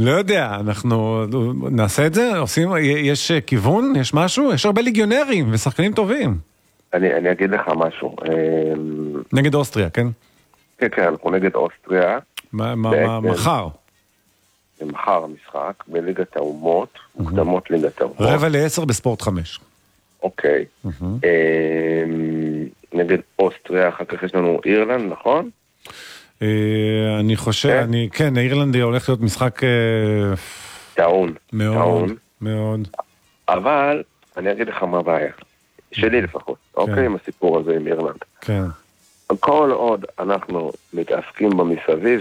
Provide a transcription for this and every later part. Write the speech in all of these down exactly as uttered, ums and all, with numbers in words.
לא יודע, אנחנו נעשה את זה, עושים, יש כיוון, יש משהו, יש הרבה ליגיונרים ושחקנים טובים. אני, אני אגיד לך משהו. נגד אוסטריה, כן? כן, כן, אנחנו נגד אוסטריה. מה, מה, מחר? מחר המשחק, בליגת האומות, מוקדמות ליגת האומות. רבע לעשר בספורט חמש. אוקיי. נגד אוסטריה, אחר כך יש לנו אירלנד, נכון? אני חושב, אני, כן, אירלנד הולך להיות משחק טעון. מאוד, מאוד. אבל, אני אגיד לך מה הבעיה. שלי לפחות, אוקיי, עם הסיפור הזה עם אירלנד. כן. כל עוד אנחנו מתעסקים במסביב,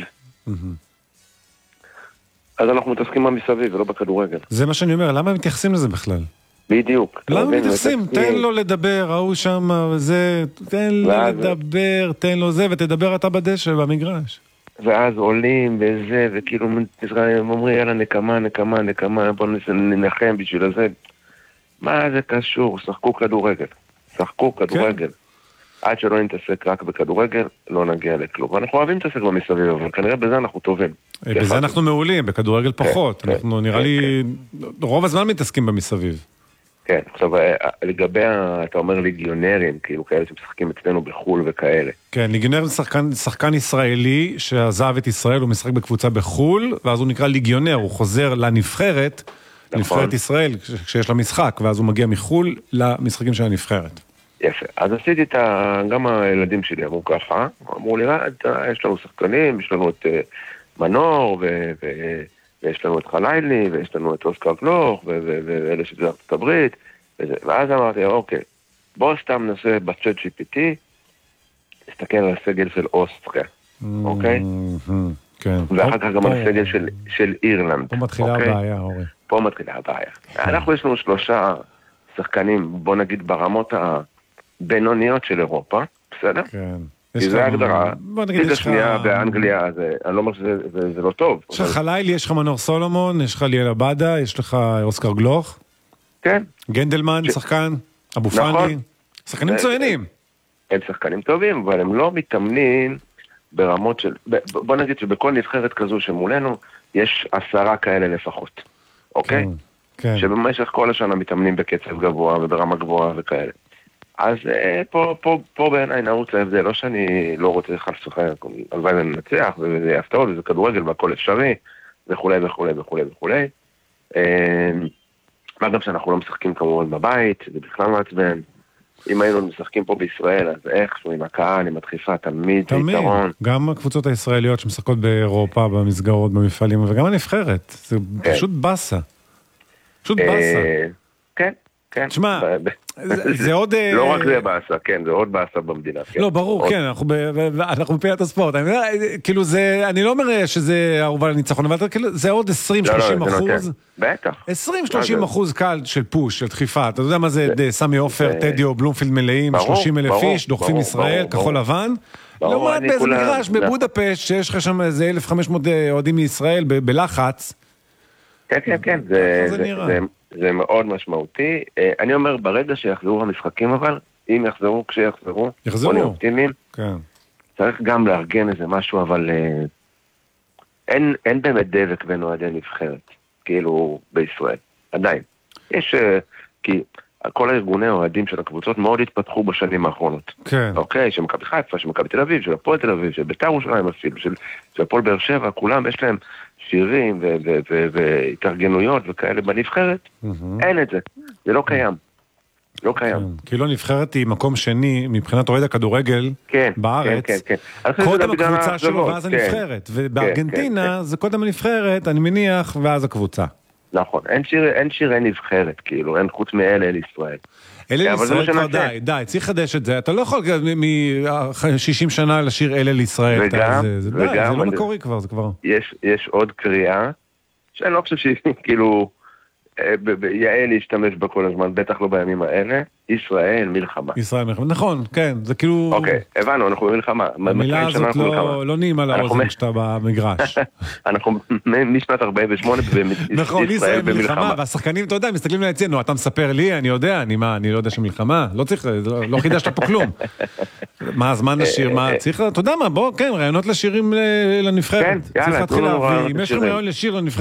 אז אנחנו מתעסקים במסביב ולא בכדורגל. זה מה שאני אומר, למה הם מתייחסים לזה בכלל? בדיוק. למה מתייחסים? תן לו לדבר, ראו שם וזה, תן לו לדבר, תן לו זה, ותדבר אתה בדשא, במגרש. ואז עולים וזה, וכאילו הם אומרים, יאללה, נקמה, נקמה, נקמה, בואו ננחם בשביל זה. מה זה קשור? שחקו כדורגל. שחקו כדורגל. עד שלא נתעסק רק בכדורגל, לא נגיע לכלום. ואנחנו אוהבים להתעסק במסביב, אבל כנראה בזה אנחנו טובים. בזה אנחנו מעולים, בכדורגל פחות. אנחנו נראה לי, רוב הזמן מתעסקים במסביב. כן, עכשיו, לגבי, אתה אומר ליגיונרים, כאילו כאלה שמשחקים אצלנו בחול וכאלה. כן, ליגיונר זה שחקן, שחקן ישראלי שעזב את ישראל, הוא משחק בקבוצה בחול, ואז הוא נקרא ליגיונר, הוא חוזר לנבחרת, נבחרת ישראל, כשיש לה משחק, ואז הוא מגיע מחול למשחקים של הנבחרת. יפה, אז עשיתי את ה... גם הילדים שלי אמרו ככה, אמרו לי, יש לנו שחקנים, יש לנו את מנור, ו... ויש לנו את חלילי, ויש לנו את אוסקר גלוך, ואלה שזה ארצות הברית, ואז אמרתי, אוקיי, בוא סתם נעשה בצ'אט ג'י פי טי, נסתכל על הסגל של אוסטריה, אוקיי? ואחר כך גם על הסגל של אירלנד. פה מתחילה הבעיה, אורי. פה מתחילה הבעיה. אנחנו יש לנו שלושה שחקנים, בוא נגיד ברמות הבינוניות של אירופה, בסדר? כן. כי זה ההגדרה, ליגה שנייה באנגליה, אני לא אומר שזה לא טוב. יש לך חלילי, יש לך מנור סולומון, יש לך ליאל עבדה, יש לך אוסקר גלוך. כן. גנדלמן, שחקן, אבו פאני. שחקנים מצוינים. הם שחקנים טובים, אבל הם לא מתאמנים ברמות של... בוא נגיד שבכל נבחרת כזו שמולנו, יש עשרה כאלה לפחות. אוקיי? כן. שבמשך כל השנה מתאמנים בקצב גבוה וברמה גבוהה וכאלה. אז פה, פה, פה בעיניי נעוץ ההבדל, לא שאני לא רוצה לך לשחק, הלוואי וננצח, וזה יפתור, וזה כדורגל והכל אפשרי, וכולי וכולי וכולי וכולי. מה גם שאנחנו לא משחקים כמובן בבית, זה בכלל מעצבן. אם היינו משחקים פה בישראל, אז איכשהו עם הקהל, עם הדחיפה, תמיד, תמיד. גם הקבוצות הישראליות שמשחקות באירופה, במסגרות, במפעלים, וגם הנבחרת. זה פשוט בסה. פשוט בסה. כן. כן. תשמע, זה עוד... לא רק זה בעשה, כן, זה עוד בעשה במדינה. לא, ברור, כן, אנחנו בפיית הספורט. כאילו זה, אני לא אומר שזה אהובה לניצחון, אבל זה עוד עשרים שלושים אחוז. בטח. עשרים שלושים אחוז קל של פוש, של דחיפה. אתה יודע מה זה סמי אופר, טדיו, בלומפילד מלאים, שלושים אלף איש, דוחפים ישראל, כחול לבן. לעומת באיזה מגרש, בבודפשט, שיש לך שם איזה אלף וחמש מאות אוהדים מישראל, בלחץ. כן, כן, כן, זה... זה מאוד משמעותי. אני אומר, ברגע שיחזרו המשחקים אבל, אם יחזרו, כשיחזרו, יחזרו. בוא אופטימיים, כן. צריך גם לארגן איזה משהו, אבל אין, אין באמת דבק בין אוהדי נבחרת, כאילו בישראל, עדיין. יש, כי כל הארגוני האוהדים של הקבוצות מאוד התפתחו בשנים האחרונות. כן. אוקיי, של מכבי חיפה, של מכבי תל אביב, של הפועל תל אביב, של בית"ר ירושלים אפילו, של, של הפועל באר שבע, כולם יש להם שירים והתארגנויות וכאלה בנבחרת, אין את זה, זה לא קיים, לא קיים. כאילו הנבחרת היא מקום שני מבחינת אוהד הכדורגל בארץ, קודם הקבוצה שלו ואז הנבחרת, ובארגנטינה זה קודם הנבחרת, אני מניח, ואז הקבוצה. נכון, אין שירי נבחרת, כאילו, אין חוץ מאלה אל ישראל. אלה לישראל כבר די, די, צריך לחדש את זה, אתה לא יכול מ-שישים שנה לשיר אלה לישראל, וגם, זה לא מקורי כבר, זה כבר. יש עוד קריאה, שאני לא חושב שהיא כאילו, יעל להשתמש בה כל הזמן, בטח לא בימים האלה, ישראל מלחמה. ישראל מלחמה, נכון, כן, זה כאילו... אוקיי, הבנו, אנחנו במלחמה. המילה הזאת לא נעימה לאוזן שאתה במגרש. אנחנו משנת ארבעים ושמונה נכון, ישראל מלחמה, והשחקנים, אתה יודע, מסתכלים ליצינו, אתה מספר לי, אני יודע, אני מה, אני לא יודע שמלחמה, לא צריך, לא חידשת פה כלום. מה הזמן לשיר, מה, צריך, אתה יודע מה, בוא, כן, רעיונות לשירים לנבחרת. כן, יאללה, צריך להתחיל להביא, אם יש לנו רעיון לשיר לנבחרת,